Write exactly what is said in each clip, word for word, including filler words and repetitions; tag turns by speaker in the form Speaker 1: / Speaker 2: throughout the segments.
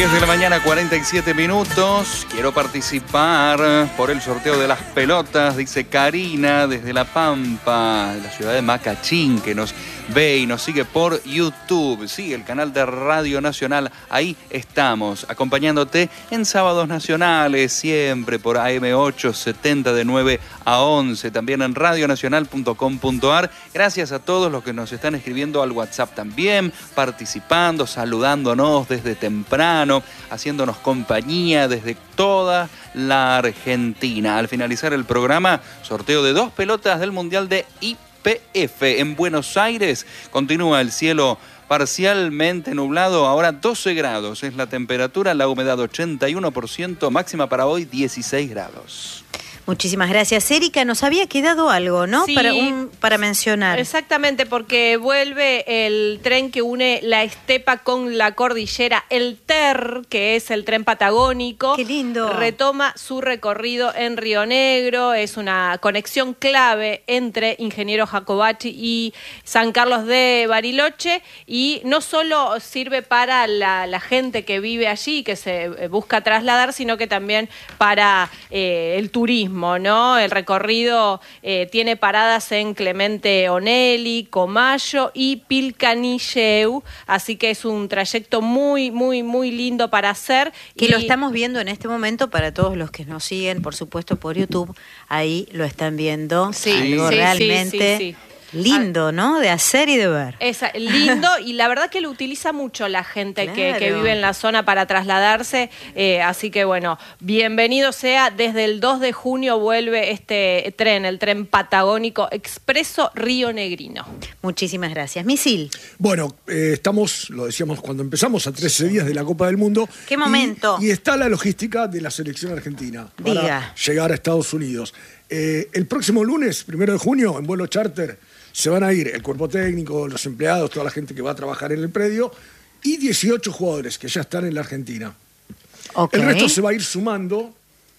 Speaker 1: diez de la mañana, cuarenta y siete minutos. Quiero participar por el sorteo de las pelotas, dice Karina, desde La Pampa, la ciudad de Macachín, que nos ve y nos sigue por YouTube. Sí, el canal de Radio Nacional. Ahí estamos, acompañándote en Sábados Nacionales, siempre por A M ochocientos setenta de nueve a once, también en radio nacional punto com punto a r. Gracias a todos los que nos están escribiendo al WhatsApp también, participando, saludándonos desde temprano, haciéndonos compañía desde toda la Argentina. Al finalizar el programa, sorteo de dos pelotas del Mundial de I P F en Buenos Aires. Continúa el cielo parcialmente nublado, ahora doce grados es la temperatura, la humedad ochenta y uno por ciento, máxima para hoy dieciséis grados.
Speaker 2: Muchísimas gracias, Erika. Nos había quedado algo, ¿no?
Speaker 3: Sí,
Speaker 2: para, un, para mencionar.
Speaker 3: Exactamente, porque vuelve el tren que une la estepa con la cordillera, el T E R, que es el tren patagónico.
Speaker 2: ¡Qué lindo!
Speaker 3: Retoma su recorrido en Río Negro. Es una conexión clave entre Ingeniero Jacobacci y San Carlos de Bariloche. Y no solo sirve para la, la gente que vive allí, que se busca trasladar, sino que también para eh, el turismo, ¿no? El recorrido eh, tiene paradas en Clemente Onelli, Comayo y Pilcanilleu, así que es un trayecto muy, muy, muy lindo para hacer.
Speaker 2: Que
Speaker 3: y...
Speaker 2: lo estamos viendo en este momento para todos los que nos siguen, por supuesto, por YouTube. Ahí lo están viendo.
Speaker 3: Sí,
Speaker 2: algo
Speaker 3: sí,
Speaker 2: realmente...
Speaker 3: sí, sí, sí.
Speaker 2: Lindo, ¿no? De hacer y de ver.
Speaker 3: Es lindo y la verdad que lo utiliza mucho la gente
Speaker 2: claro.
Speaker 3: que, que vive en la zona para trasladarse, eh, así que bueno, bienvenido sea. Desde el dos de junio vuelve este tren, el tren patagónico expreso Río Negrino.
Speaker 2: Muchísimas gracias. Misil.
Speaker 4: Bueno, eh, estamos, lo decíamos cuando empezamos, a trece días de la Copa del Mundo.
Speaker 2: ¿Qué momento?
Speaker 4: Y, y está la logística de la selección argentina para
Speaker 2: Diga.
Speaker 4: llegar a Estados Unidos. Eh, el próximo lunes, primero de junio, en vuelo charter, se van a ir el cuerpo técnico, los empleados, toda la gente que va a trabajar en el predio y dieciocho jugadores que ya están en la Argentina.
Speaker 2: Okay.
Speaker 4: El resto se va a ir sumando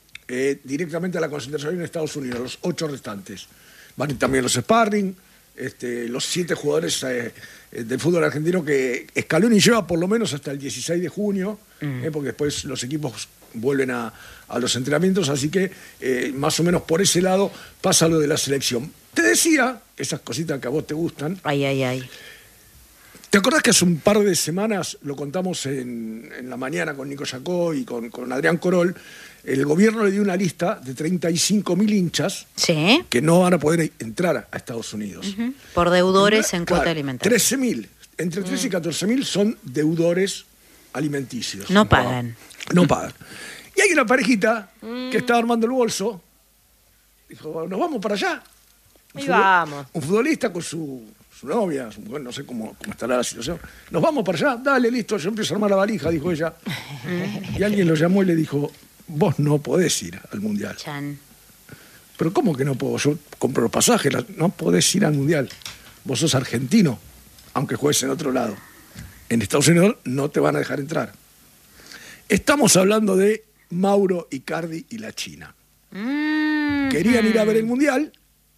Speaker 4: eh, directamente a la concentración en Estados Unidos, los ocho restantes. Van también los sparring, este, los siete jugadores eh, del fútbol argentino que Scaloni lleva por lo menos hasta el dieciséis de junio, mm. eh, porque después los equipos vuelven a, a los entrenamientos, así que eh, más o menos por ese lado pasa lo de la selección. Te decía, esas cositas que a vos te gustan.
Speaker 2: Ay, ay, ay.
Speaker 4: ¿Te acordás que hace un par de semanas, lo contamos en, en la mañana con Nico Yacó y con, con Adrián Corol, el gobierno le dio una lista de treinta y cinco mil hinchas
Speaker 2: ¿sí?
Speaker 4: que no van a poder entrar a Estados Unidos?
Speaker 2: Uh-huh. Por deudores en
Speaker 4: claro,
Speaker 2: cuota alimentaria.
Speaker 4: trece mil, entre trece y catorce mil son deudores alimenticios.
Speaker 2: No pagan.
Speaker 4: No pagan. Y hay una parejita mm. que estaba armando el bolso, dijo, nos vamos para allá.
Speaker 3: Y vamos.
Speaker 4: Un futbolista con su, su novia, su mujer, no sé cómo, cómo estará la situación. Nos vamos para allá, dale, listo, yo empiezo a armar la valija, dijo ella. Y alguien lo llamó y le dijo, vos no podés ir al Mundial.
Speaker 2: Chan.
Speaker 4: Pero ¿cómo que no puedo? Yo compro los pasajes, no podés ir al Mundial. Vos sos argentino, aunque juegues en otro lado. En Estados Unidos no te van a dejar entrar. Estamos hablando de Mauro Icardi y la China. Mm-hmm. Querían ir a ver el Mundial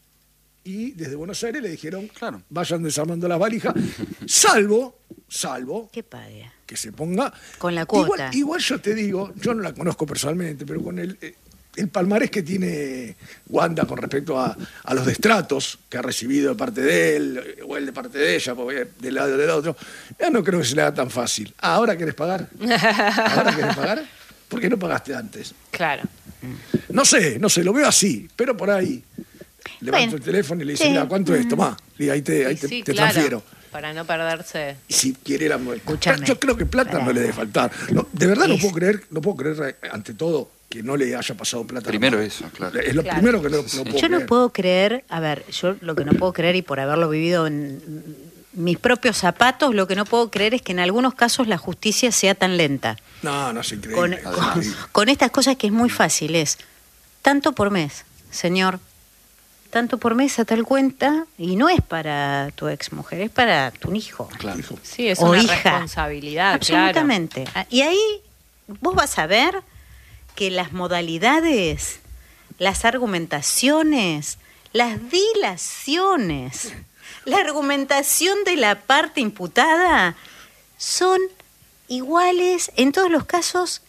Speaker 4: y desde Buenos Aires le dijeron, claro, vayan desarmando las valijas, salvo, salvo,
Speaker 2: ¿qué pague?
Speaker 4: Que se ponga...
Speaker 2: Con la cuota.
Speaker 4: Igual, igual yo te digo, yo no la conozco personalmente, pero con el, el palmarés que tiene Wanda con respecto a, a los destratos que ha recibido de parte de él, o él de parte de ella, porque del lado del otro, ya no creo que se le haga tan fácil. Ah, ¿ahora querés pagar? ¿Ahora querés pagar? ¿Por qué no pagaste antes?
Speaker 3: Claro.
Speaker 4: No sé, no sé, lo veo así, pero por ahí... Levanto bueno, el teléfono y le dice, sí. Mira, ¿cuánto es? Tomá, y ahí te, ahí te,
Speaker 3: sí,
Speaker 4: te
Speaker 3: claro,
Speaker 4: transfiero.
Speaker 3: Para no perderse.
Speaker 4: Y si quiere la Escúchame. Yo creo que plata Pará. no le debe faltar. No, de verdad es... no puedo creer, no puedo creer ante todo que no le haya pasado plata.
Speaker 1: Primero eso, claro.
Speaker 4: Es lo
Speaker 3: claro.
Speaker 4: primero que no, no puedo
Speaker 2: yo
Speaker 4: creer.
Speaker 2: no puedo creer, a ver, yo lo que no puedo creer y por haberlo vivido en mis propios zapatos, lo que no puedo creer es que en algunos casos la justicia sea tan lenta.
Speaker 4: No, no es increíble.
Speaker 2: Con, con, con estas cosas que es muy fácil, es tanto por mes, señor, tanto por mes a tal cuenta, y no es para tu exmujer, es para tu hijo.
Speaker 4: Claro.
Speaker 3: Sí, es
Speaker 2: o
Speaker 3: una
Speaker 2: hija.
Speaker 3: responsabilidad,
Speaker 2: absolutamente.
Speaker 3: Claro.
Speaker 2: Y ahí vos vas a ver que las modalidades, las argumentaciones, las dilaciones, la argumentación de la parte imputada son iguales, en todos los casos,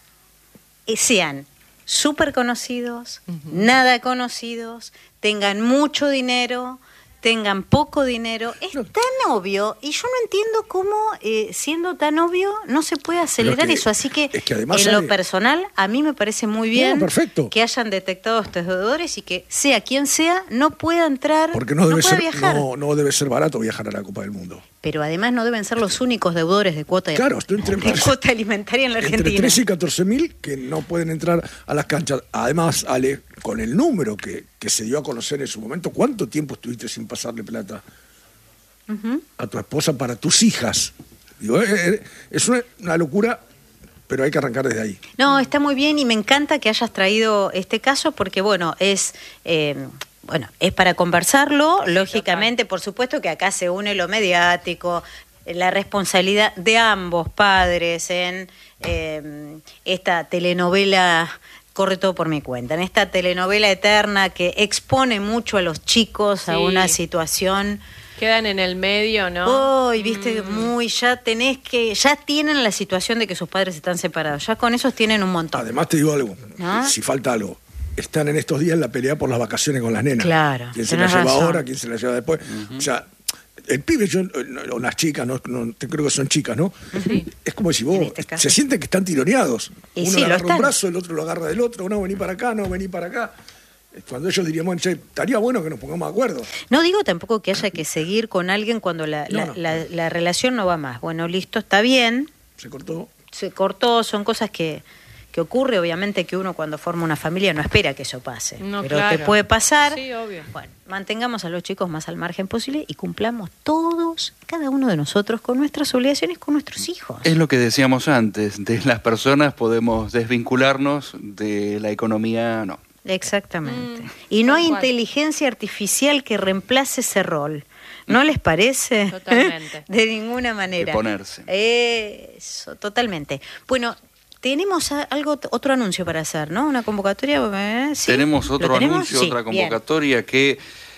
Speaker 2: eh, sean súper conocidos, uh-huh. nada conocidos, tengan mucho dinero, tengan poco dinero. Es no. tan obvio, y yo no entiendo cómo, eh, siendo tan obvio, no se puede acelerar
Speaker 4: que,
Speaker 2: eso. Así que,
Speaker 4: es que además
Speaker 2: en
Speaker 4: sale...
Speaker 2: lo personal, a mí me parece muy bien
Speaker 4: no,
Speaker 2: que hayan detectado estos deudores y que, sea quien sea, no pueda entrar,
Speaker 4: porque no,
Speaker 2: no
Speaker 4: debe
Speaker 2: pueda
Speaker 4: ser,
Speaker 2: viajar.
Speaker 4: No, no debe ser barato viajar a la Copa del Mundo.
Speaker 2: Pero además no deben ser los únicos deudores de cuota,
Speaker 4: claro, estoy entre,
Speaker 2: de cuota alimentaria en la Argentina.
Speaker 4: Entre trece y catorce mil que no pueden entrar a las canchas. Además, Ale, con el número que, que se dio a conocer en su momento, ¿cuánto tiempo estuviste sin pasarle plata uh-huh. a tu esposa para tus hijas? Digo, eh, es una, una locura, pero hay que arrancar desde ahí.
Speaker 2: No, está muy bien y me encanta que hayas traído este caso porque, bueno, es... Eh, Bueno, es para conversarlo, sí, lógicamente, total. Por supuesto que acá se une lo mediático, la responsabilidad de ambos padres en eh, esta telenovela, corre todo por mi cuenta, en esta telenovela eterna que expone mucho a los chicos sí. a una situación...
Speaker 3: Quedan en el medio, ¿no?
Speaker 2: Hoy, oh, viste, mm. muy, ya tenés que, ya tienen la situación de que sus padres están separados, ya con esos tienen un montón.
Speaker 4: Además te digo algo, ¿no? Si falta algo. Están en estos días en la pelea por las vacaciones con las nenas.
Speaker 2: Claro.
Speaker 4: ¿Quién se la lleva
Speaker 2: razón.
Speaker 4: ahora? ¿Quién se la lleva después? Uh-huh. O sea, el pibe, yo, o las chicas, no, no, te creo que son chicas, ¿no? Sí. Es como si vos, este se sienten que están tironeados.
Speaker 2: Y
Speaker 4: Uno
Speaker 2: sí,
Speaker 4: le agarra
Speaker 2: lo están.
Speaker 4: un brazo, el otro lo agarra del otro. No, vení para acá, no, vení para acá. Cuando ellos diríamos, che, estaría bueno que nos pongamos de acuerdo.
Speaker 2: No digo tampoco que haya que seguir con alguien cuando la, no, la, no. la, la relación no va más. Bueno, listo, está bien.
Speaker 4: Se cortó.
Speaker 2: Se cortó, son cosas que... que ocurre, obviamente que uno cuando forma una familia no espera que eso pase, no, pero claro. te puede pasar.
Speaker 3: Sí, obvio.
Speaker 2: Bueno, mantengamos a los chicos más al margen posible y cumplamos todos, cada uno de nosotros, con nuestras obligaciones con nuestros hijos.
Speaker 1: Es lo que decíamos antes, de las personas podemos desvincularnos, de la economía no.
Speaker 2: Exactamente. Mm, y no hay cual. inteligencia artificial que reemplace ese rol. ¿No les parece?
Speaker 3: Totalmente.
Speaker 2: De ninguna manera.
Speaker 1: De ponerse.
Speaker 2: Eso, totalmente. Bueno, tenemos algo, otro anuncio para hacer, ¿no? Una convocatoria. ¿eh? ¿Sí?
Speaker 1: Tenemos otro
Speaker 2: tenemos?
Speaker 1: anuncio,
Speaker 2: sí,
Speaker 1: otra convocatoria bien. que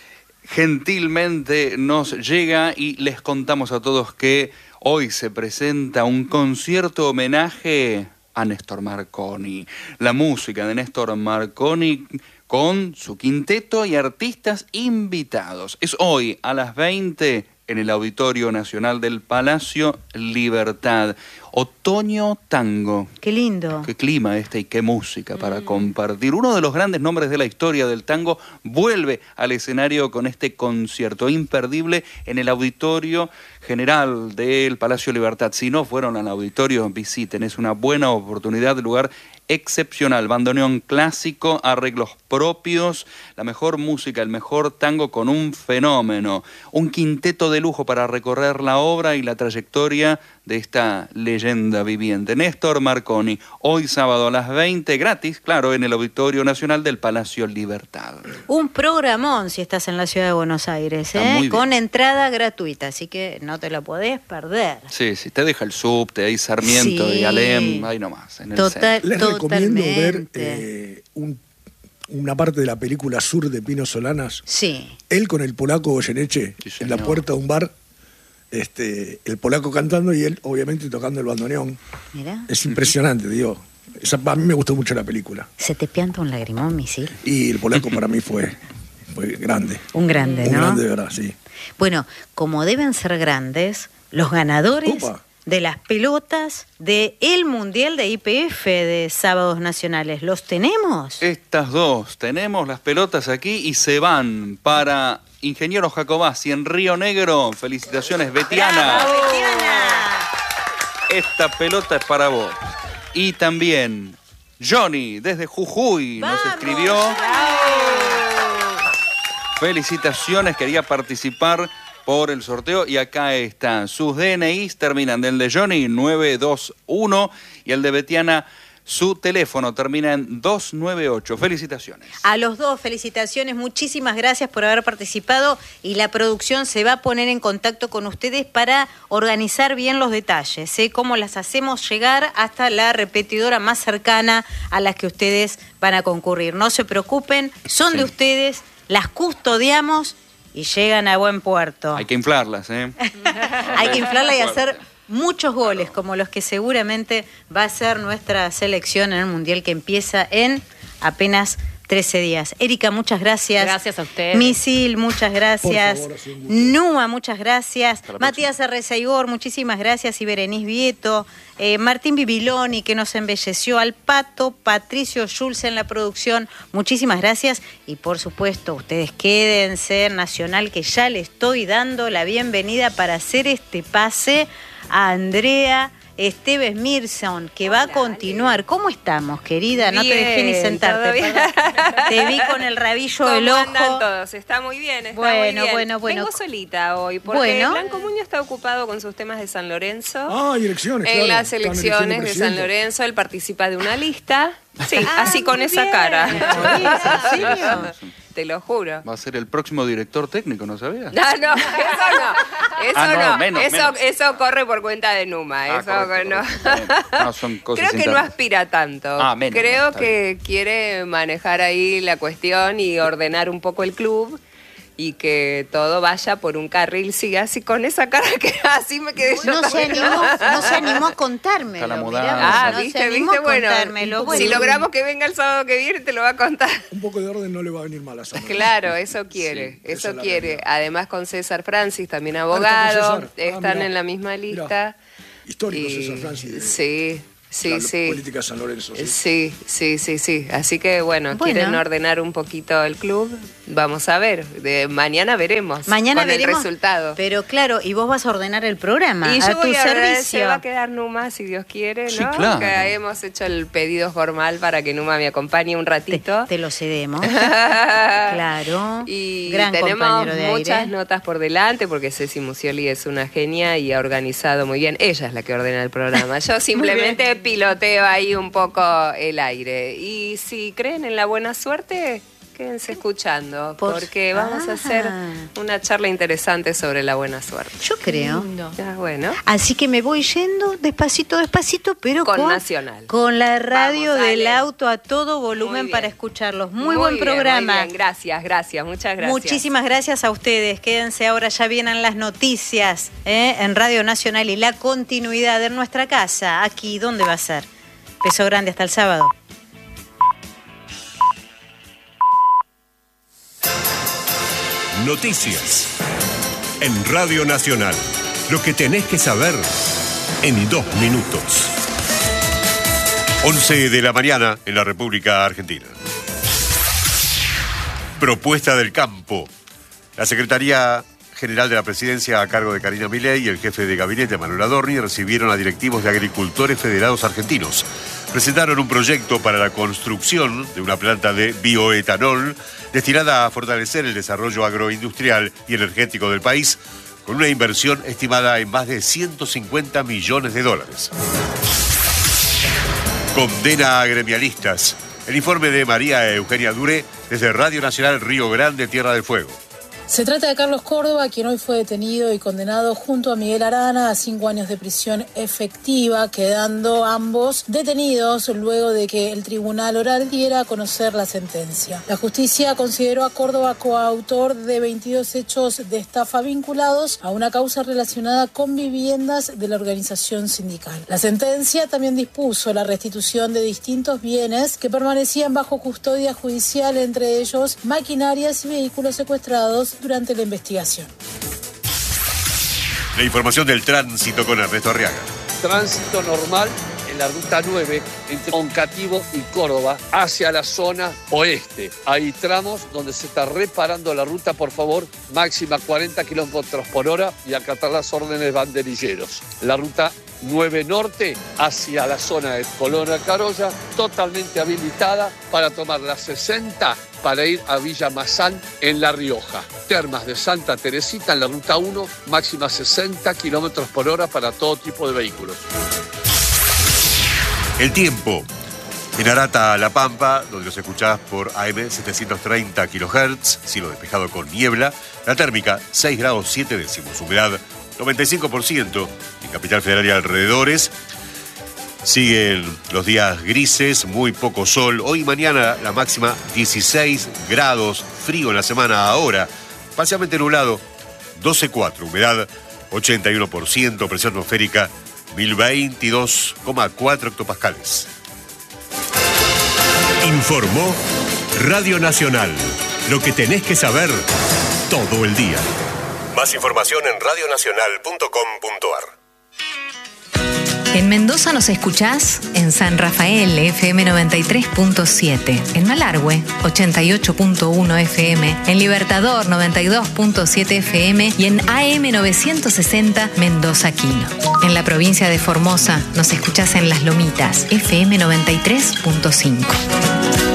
Speaker 1: gentilmente nos llega y les contamos a todos que hoy se presenta un concierto homenaje a Néstor Marconi. La música de Néstor Marconi con su quinteto y artistas invitados. Es hoy a las veinte en el Auditorio Nacional del Palacio Libertad. Otoño Tango.
Speaker 2: Qué lindo.
Speaker 1: Qué clima este y qué música para mm. compartir. Uno de los grandes nombres de la historia del tango vuelve al escenario con este concierto imperdible en el Auditorio General del Palacio Libertad. Si no fueron al auditorio, visiten. Es una buena oportunidad, lugar excepcional, bandoneón clásico, arreglos propios, la mejor música, el mejor tango con un fenómeno, un quinteto de lujo para recorrer la obra y la trayectoria de esta leyenda viviente. Néstor Marconi, hoy sábado a las veinte, gratis, claro, en el Auditorio Nacional del Palacio Libertad.
Speaker 2: Un programón si estás en la ciudad de Buenos Aires, ¿eh? Con entrada gratuita, así que no te lo podés perder.
Speaker 1: Sí, sí, te deja el subte, ahí Sarmiento
Speaker 2: sí.
Speaker 1: y Alem, ahí nomás. En
Speaker 2: Total,
Speaker 1: el
Speaker 4: Les recomiendo ver eh, un, una parte de la película Sur de Pino Solanas.
Speaker 2: Sí.
Speaker 4: Él con el polaco Goyeneche
Speaker 1: sí,
Speaker 4: en la puerta de un bar. Este, el polaco cantando y él obviamente tocando el bandoneón.
Speaker 2: Mirá.
Speaker 4: Es impresionante, digo. Esa, a mí me gustó mucho la película.
Speaker 2: ¿Se te pianta un lagrimón, misil?
Speaker 4: Y el polaco para mí fue, fue grande.
Speaker 2: Un grande,
Speaker 4: un
Speaker 2: ¿no?
Speaker 4: Un grande de verdad, sí.
Speaker 2: Bueno, como deben ser grandes, los ganadores Opa. de las pelotas del Mundial de I P F de Sábados Nacionales, ¿los tenemos?
Speaker 1: Estas dos, tenemos las pelotas aquí y se van para Ingeniero Jacobacci en Río Negro. Felicitaciones, Betiana.
Speaker 2: ¡Bravo, Betiana!
Speaker 1: Esta pelota es para vos. Y también Johnny, desde Jujuy,
Speaker 2: ¡Vamos!
Speaker 1: nos escribió.
Speaker 2: ¡Bravo!
Speaker 1: Felicitaciones, quería participar por el sorteo y acá están. Sus D N Is terminan del de Johnny nueve dos uno y el de Betiana, su teléfono termina en dos nueve ocho. Felicitaciones.
Speaker 2: A los dos, felicitaciones. Muchísimas gracias por haber participado y la producción se va a poner en contacto con ustedes para organizar bien los detalles, ¿eh? Cómo las hacemos llegar hasta la repetidora más cercana a las que ustedes van a concurrir. No se preocupen, son sí. de ustedes, las custodiamos y llegan a buen puerto.
Speaker 1: Hay que inflarlas, ¿eh?
Speaker 2: Hay que inflarlas y hacer muchos goles, como los que seguramente va a ser nuestra selección en el Mundial que empieza en apenas trece días. Erika, muchas gracias.
Speaker 3: Gracias a ustedes.
Speaker 2: Misil, muchas gracias.
Speaker 4: Por favor,
Speaker 2: Numa, muchas gracias.
Speaker 1: Hasta la
Speaker 2: Matías Arrezaigor, muchísimas gracias. Y Berenice Vieto. Eh, Martín Bibiloni, que nos embelleció. Al Pato, Patricio Schulz en la producción. Muchísimas gracias. Y por supuesto, ustedes quédense en Nacional, que ya le estoy dando la bienvenida para hacer este pase a Andrea Esteves Mirson, que va a continuar. ¿Cómo estamos, querida? No te dejé ni
Speaker 5: Bien,
Speaker 2: sentarte.
Speaker 5: todo bien.
Speaker 2: Te vi con el rabillo del
Speaker 5: ¿Cómo
Speaker 2: ojo.
Speaker 5: andan todos? Está muy bien, está
Speaker 2: Bueno,
Speaker 5: muy bien.
Speaker 2: bueno, bueno.
Speaker 5: Vengo solita hoy, porque
Speaker 2: Bueno.
Speaker 5: Blanco Muñoz está ocupado con sus temas de San Lorenzo.
Speaker 4: Ah, y elecciones,
Speaker 5: En
Speaker 4: claro.
Speaker 5: las
Speaker 4: Están eligiendo
Speaker 5: elecciones de
Speaker 4: presidente.
Speaker 5: San Lorenzo, él participa de una lista. Sí,
Speaker 2: Ah,
Speaker 5: así con
Speaker 2: muy
Speaker 5: esa
Speaker 2: bien.
Speaker 5: cara.
Speaker 2: ¿En serio?
Speaker 5: Te lo juro.
Speaker 1: Va a ser el próximo director técnico, ¿no sabías?
Speaker 5: No, no, eso no. Eso
Speaker 1: Ah, no,
Speaker 5: no.
Speaker 1: menos,
Speaker 5: eso,
Speaker 1: menos.
Speaker 5: eso corre por cuenta de Numa.
Speaker 1: Ah,
Speaker 5: eso
Speaker 1: correcto,
Speaker 5: no.
Speaker 1: correcto. No, son cosas
Speaker 5: Creo que no
Speaker 1: internas.
Speaker 5: aspira tanto.
Speaker 1: Ah, menos,
Speaker 5: Creo
Speaker 1: está
Speaker 5: que quiere manejar ahí la cuestión y ordenar un poco el club y que todo vaya por un carril. Sigue así con esa cara que así me quedé yo.
Speaker 2: No se
Speaker 5: también.
Speaker 2: animó, no se animó a contármelo.
Speaker 1: Está la
Speaker 2: mirá,
Speaker 1: mudanza.
Speaker 5: Ah,
Speaker 2: no
Speaker 5: viste,
Speaker 2: se animó
Speaker 5: viste,
Speaker 2: a
Speaker 5: bueno,
Speaker 2: contármelo.
Speaker 5: si
Speaker 2: Bueno,
Speaker 5: logramos que venga el sábado que viene te lo va a contar.
Speaker 4: Un poco de orden no le va a venir mal a San Lorenzo.
Speaker 5: Claro, eso quiere,
Speaker 4: Sí, esa
Speaker 5: eso
Speaker 4: es la
Speaker 5: quiere.
Speaker 4: realidad.
Speaker 5: Además con César Francis, también
Speaker 4: Ah, está con
Speaker 5: abogado,
Speaker 4: César. Ah,
Speaker 5: están
Speaker 4: mirá.
Speaker 5: en la misma
Speaker 4: Mirá.
Speaker 5: lista.
Speaker 4: Histórico
Speaker 5: Y-
Speaker 4: César Francis. de
Speaker 5: Sí, sí,
Speaker 4: la
Speaker 5: sí.
Speaker 4: política de San Lorenzo. sí.
Speaker 5: Sí, sí, sí, sí. Así que bueno,
Speaker 2: Bueno.
Speaker 5: quieren ordenar un poquito el club. Vamos a ver. De, mañana veremos.
Speaker 2: Mañana
Speaker 5: con
Speaker 2: veremos.
Speaker 5: el resultado.
Speaker 2: Pero claro, y vos vas a ordenar el programa
Speaker 5: Y
Speaker 2: a
Speaker 5: yo
Speaker 2: tu
Speaker 5: voy a ver, se
Speaker 2: servicio.
Speaker 5: va a quedar Numa, si Dios quiere,
Speaker 1: Sí,
Speaker 5: ¿no?
Speaker 1: claro.
Speaker 5: Que hemos hecho el pedido formal para que Numa me acompañe un
Speaker 2: Te,
Speaker 5: ratito.
Speaker 2: te lo cedemos. Claro.
Speaker 5: Y
Speaker 2: Gran
Speaker 5: tenemos
Speaker 2: compañero de
Speaker 5: muchas
Speaker 2: aire.
Speaker 5: notas por delante porque Ceci Musioli es una genia y ha organizado muy bien. Ella es la que ordena el programa. Yo simplemente piloteo ahí un poco el aire. Y si creen en la buena suerte, quédense escuchando
Speaker 2: Por-
Speaker 5: porque vamos a hacer
Speaker 2: Ah.
Speaker 5: una charla interesante sobre la buena suerte.
Speaker 2: Yo creo.
Speaker 3: Lindo.
Speaker 5: Ya, bueno.
Speaker 2: Así que me voy yendo despacito, despacito, pero
Speaker 5: Con
Speaker 2: con,
Speaker 5: Nacional.
Speaker 2: con la radio
Speaker 5: Vamos,
Speaker 2: del
Speaker 5: dale.
Speaker 2: auto a todo volumen
Speaker 5: Muy bien.
Speaker 2: para escucharlos. Muy, buen
Speaker 5: bien,
Speaker 2: programa.
Speaker 5: muy bien. Gracias, gracias, muchas gracias.
Speaker 2: Muchísimas gracias a ustedes. Quédense ahora, ya vienen las noticias ¿eh? en Radio Nacional y la continuidad en nuestra casa. Aquí, ¿dónde va a ser? Beso grande, hasta el sábado.
Speaker 6: Noticias. En Radio Nacional. Lo que tenés que saber en dos minutos. once de la mañana en la República Argentina. Propuesta del campo. La Secretaría General de la Presidencia a cargo de Karina Milei y el jefe de gabinete Manuel Adorni recibieron a directivos de agricultores federados argentinos. Presentaron un proyecto para la construcción de una planta de bioetanol destinada a fortalecer el desarrollo agroindustrial y energético del país, con una inversión estimada en más de ciento cincuenta millones de dólares. Condena a gremialistas. El informe de María Eugenia Duré desde Radio Nacional Río Grande, Tierra del Fuego.
Speaker 7: Se trata de Carlos Córdoba, quien hoy fue detenido y condenado junto a Miguel Arana a cinco años de prisión efectiva, quedando ambos detenidos luego de que el tribunal oral diera a conocer la sentencia. La justicia consideró a Córdoba coautor de veintidós hechos de estafa vinculados a una causa relacionada con viviendas de la organización sindical. La sentencia también dispuso la restitución de distintos bienes que permanecían bajo custodia judicial, entre ellos maquinarias y vehículos secuestrados durante la investigación.
Speaker 6: La información del tránsito con Ernesto Arriaga.
Speaker 8: Tránsito normal en la ruta nueve entre Oncativo y Córdoba hacia la zona oeste. Hay tramos donde se está reparando la ruta, por favor, máxima cuarenta kilómetros por hora y acatar las órdenes banderilleros. La ruta nueve norte hacia la zona de Colón Carolla, totalmente habilitada para tomar la sesenta para ir a Villa Mazán en La Rioja. Termas de Santa Teresita en la ruta uno, máxima sesenta kilómetros por hora para todo tipo de vehículos.
Speaker 6: El tiempo. En Arata, La Pampa, donde los escuchás por A M setecientos treinta kilohertz, cielo despejado con niebla. La térmica, seis grados siete décimos. Humedad, noventa y cinco por ciento. En Capital Federal y alrededores. Siguen los días grises, muy poco sol. Hoy y mañana la máxima dieciséis grados, frío en la semana ahora. Parcialmente nublado, doce coma cuatro. Humedad, ochenta y uno por ciento, presión atmosférica mil veintidós coma cuatro hectopascales.
Speaker 9: Informó Radio Nacional. Lo que tenés que saber todo el día. Más información en radio nacional punto com punto a r.
Speaker 10: En Mendoza nos escuchás en San Rafael, F M noventa y tres punto siete, en Malargüe, ochenta y ocho punto uno F M, en Libertador, noventa y dos punto siete F M y en A M novecientos sesenta Mendoza Quino. En la provincia de Formosa nos escuchás en Las Lomitas, F M noventa y tres punto cinco.